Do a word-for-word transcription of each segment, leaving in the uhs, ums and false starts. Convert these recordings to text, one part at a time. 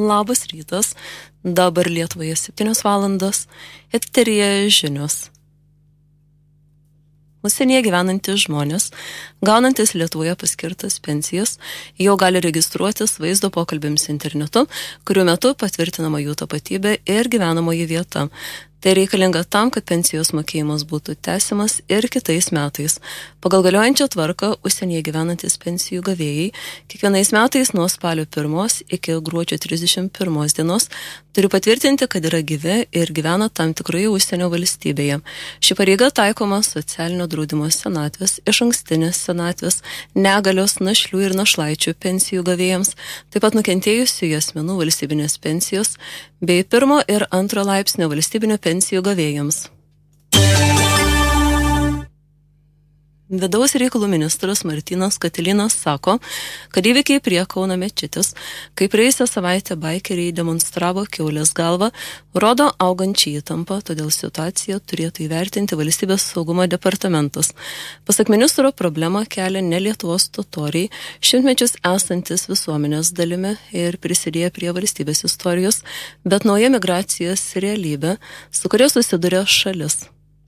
Labas rytas, dabar Lietuvoje septynios valandos, eteryje žinios. Užsienyje gyvenantys žmonės, gaunantis Lietuvoje paskirtas pensijas, jau gali registruotis vaizdo pokalbėms internetu, kurių metu patvirtinama jų tapatybė ir gyvenamoji vieta. Tai reikalinga tam, kad pensijos mokėjimas būtų tęsiamas ir kitais metais. Pagal galiojančią tvarką, užsienyje gyvenantis pensijų gavėjai kiekvienais metais nuo spalio pirmos iki gruodžio trisdešimt pirmos dienos turi patvirtinti, kad yra gyvi ir gyvena tam tikroje užsienio valstybėje. Ši pareiga taikoma socialinio draudimo senatvės, išankstinės senatvės, negalios, našlių ir našlaičių pensijų gavėjams, taip pat nukentėjusių asmenų valstybinės pensijos bei pirmo ir antro laipsnio valstybinio pensijų gavėjams. Vidaus reikalų ministras Martynas Katilinas sako, kad įvykiai prie Kauno mečetės, kai praėjusią savaitę baikeriai demonstravo kiaulės galvą, rodo augančią įtampą, todėl situaciją turėtų įvertinti valstybės saugumo departamentas. Pasak ministro, problemą kelia ne Lietuvos totoriai, šimtmečius esantis visuomenės dalimi ir prisidėję prie valstybės istorijos, bet nauja migracijos realybė, su kuria susiduria šalis.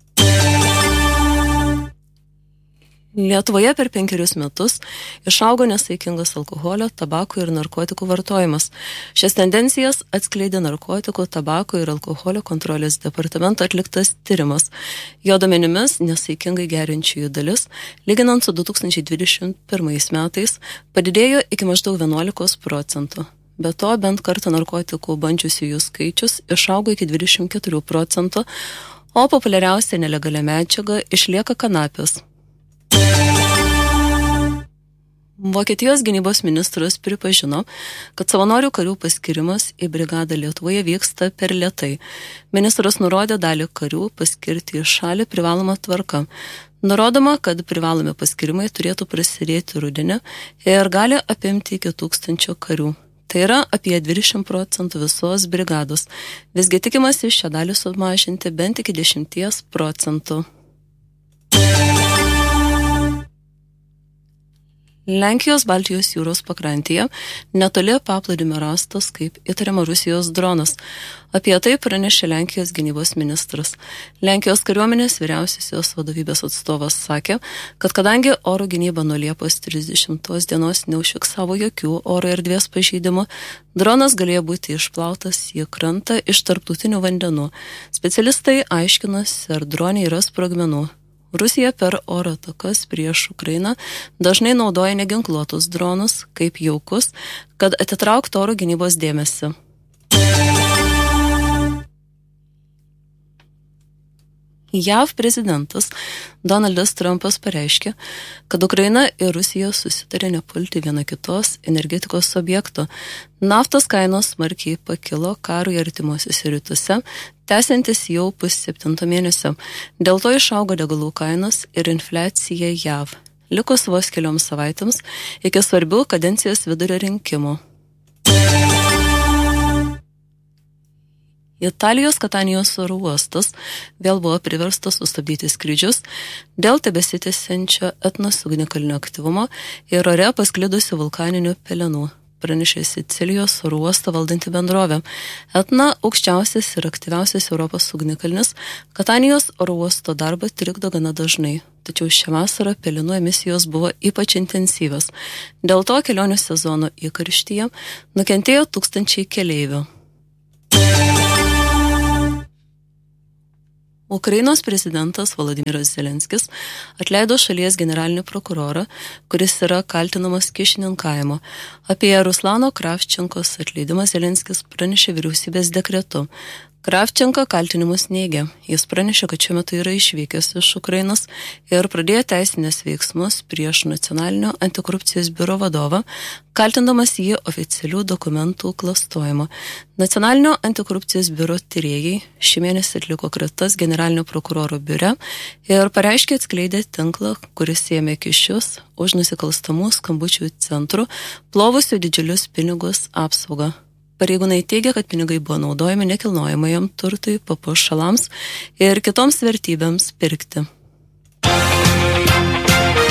Lietuvoje per penkerius metus išaugo nesaikingas alkoholio, tabako ir narkotikų vartojimas. Šias tendencijas atskleidė narkotikų, tabako ir alkoholio kontrolės departamento atliktas tyrimas. Jo duomenimis nesaikingai geriančiųjų dalis, lyginant su du tūkstančiai dvidešimt pirmais metais, padidėjo iki maždaug vienuolikos procentų. Be to, bent kartą narkotikų bandžiusiųjų skaičius išaugo iki dvidešimt keturių procentų, o populiariausia nelegalia medžiaga išlieka kanapės. Vokietijos gynybos ministras pripažino, kad savanorių karių paskirimas į brigadą Lietuvoje vyksta per lėtai. Ministras nurodė dalį karių paskirti į šalį privaloma tvarka. Nurodoma, kad privalomi paskirimai turėtų prasidėti rudenį ir gali apimti iki tūkstančio karių. Tai yra apie dvidešimt procentų visos brigados. Visgi tikimasi šią dalį sumažinti bent iki dešimties procentų. Lenkijos Baltijos jūros pakrantėje netoli paplūdimio rastas kaip įtariama Rusijos dronas. Apie tai pranešė Lenkijos gynybos ministras. Lenkijos kariuomenės vyriausiosios vadovybės atstovas sakė, kad kadangi oro gynyba nuo Liepos trisdešimtos dienos neužfiksavo jokių oro erdvės pažeidimų, dronas galėjo būti išplautas į krantą iš tarptautinių vandenų. Specialistai aiškinosi, ar dronė yra sprogmenų. Rusija per oro atakas prieš Ukrainą dažnai naudoja neginkluotus dronus kaip jaukus, kad atitrauktų oro gynybos dėmesį. J A V prezidentas Donaldas Trumpas pareiškė, kad Ukraina ir Rusija susitarė nepulti viena kitos energetikos objekto. Naftos kainos smarkiai pakilo karui artimuosiuose rytuose, tęsiantis jau pusseptinto mėnesio. Dėl to išaugo degalų kainos ir infliacija J A V. Likus vos kelioms savaitėms iki svarbių kadencijos vidurio rinkimų. Italijos Katanijos oro uostas vėl buvo priverstas sustabdyti skrydžius dėl tebesitęsiančio etnos ugnikalnio aktyvumo ir ore pasklidusių vulkaninių pelenų, pranešė Sicilijos oro uostą valdanti bendrovė. Etna aukščiausias ir aktyviausias Europos ugnikalnis, Katanijos oro uosto darbą trikdo gana dažnai. Tačiau šią vasarą pelenų emisijos buvo ypač intensyvios. Dėl to kelionių sezono įkarštyje nukentėjo tūkstančiai keleivių. Ukrainos prezidentas Volodymyras Zelenskis atleido šalies generalinį prokurorą, kuris yra kaltinamas kyšininkavimu. Apie Ruslano Kravčenkos atleidimą Zelenskis pranešė vyriausybės dekretu. Kravčenka kaltinimus neigė. Jis pranešė, kad šiuo metu yra išvykęs iš Ukrainos ir pradėjo teisinės veiksmus prieš nacionalinio antikorupcijos biuro vadovą, kaltindamas jį oficialių dokumentų klastojimu. Nacionalinio antikorupcijos biuro tyrėjai šį mėnesį atliko kratas generalinio prokuroro biure ir pareiškė atskleidę tinklą, kuris ėmė kyšius už nusikalstamų skambučių centrų, plovusių didžiulius pinigus apsaugą. Pareigūnai teigia, kad pinigai buvo naudojami nekilnojamajam turtui, papuošalams ir kitoms vertybėms pirkti.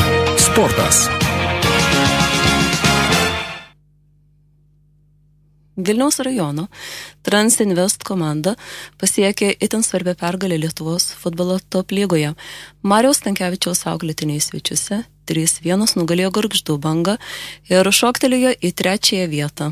Sportas. Vilniaus rajono Transinvest komanda pasiekė itin svarbią pergalę Lietuvos futbolo top lygoje. Mariaus Stankevičiaus auklėtiniai svečiuose trys vienas nugalėjo Gargždų Bangą ir šoktelėjo į trečiąją vietą.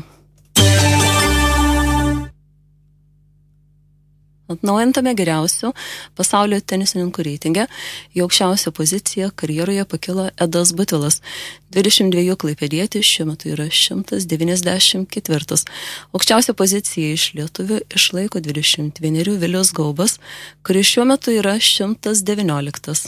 Atnaujintame geriausių pasaulio tenisininkų reitinge į aukščiausią poziciją karjeroje pakilo Edas Butvilas. dvidešimt dviejų klaipėdietis šiuo metu yra šimtas devyniasdešimt ketvirtas. Aukščiausią poziciją iš lietuvių išlaiko dvidešimt vienerių Vilius Gaubas, kuris šiuo metu yra šimtas devynioliktas.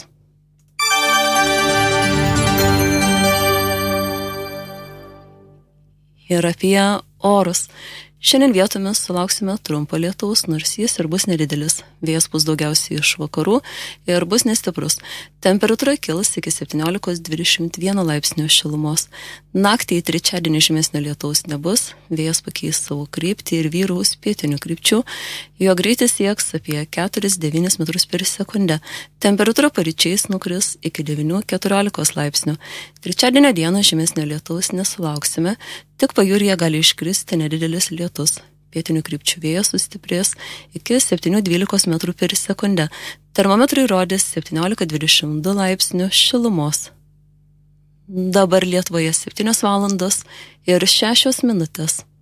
Ir apie orus. Šiandien vietomis sulauksime trumpo lietaus, nors jis ir bus nedidelis. Vėjas bus daugiausiai iš vakarų ir bus nestiprus. Temperatūra kils iki septyniolikos dvidešimt vieno laipsnio šilumos. Naktį į trečiadienį žymesnio lietaus nebus, vėjas pakeis savo kryptį ir vyraus pietinių krypčių. Jo greitis sieks apie keturis devynis metrus per sekundę. Temperatūra paryčiais nukris iki devynių keturiolikos laipsnių. Trečiadienio dieną žymesnio lietaus nesulauksime, tik pajūryje gali iškristi nedidelis lietus. Pietinių krypčių vėjas sustiprės iki septynių dvylikos metrų per sekundę. Termometrai rodys septyniolika dvidešimt du laipsnių šilumos. Dabar Lietuvoje septynios valandos ir šešios minutės.